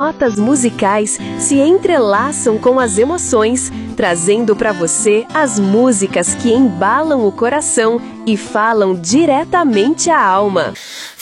notas musicais se entrelaçam com as emoções, trazendo para você as músicas que embalam o coração e falam diretamente à alma.